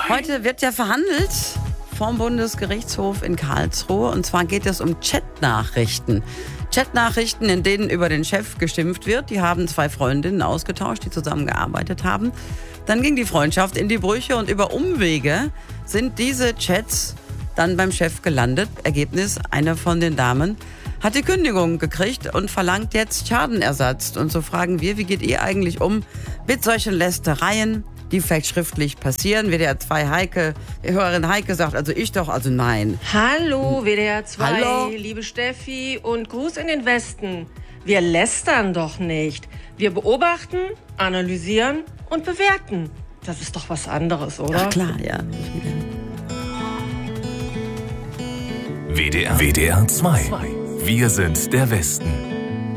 Heute wird ja verhandelt vom Bundesgerichtshof in Karlsruhe. Und zwar geht es um Chatnachrichten. Chatnachrichten, in denen über den Chef geschimpft wird. Die haben 2 Freundinnen ausgetauscht, die zusammengearbeitet haben. Dann ging die Freundschaft in die Brüche und über Umwege sind diese Chats dann beim Chef gelandet. Ergebnis, eine von den Damen hat die Kündigung gekriegt und verlangt jetzt Schadenersatz. Und so fragen wir, wie geht ihr eigentlich um mit solchen Lästereien, die vielleicht schriftlich passieren? WDR 2 Heike, die Hörerin Heike sagt, also ich doch, also nein. Hallo WDR 2, Hallo. liebe Steffi und Gruß in den Westen. Wir lästern doch nicht. Wir beobachten, analysieren und bewerten. Das ist doch was anderes, oder? Ach klar, ja. WDR 2. Wir sind der Westen.